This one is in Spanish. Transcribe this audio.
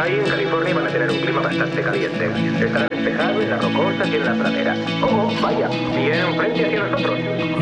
Ahí en California van a tener un clima bastante caliente. Estará despejado en las rocosas y en la pradera. Oh, vaya, viene un frente hacia nosotros.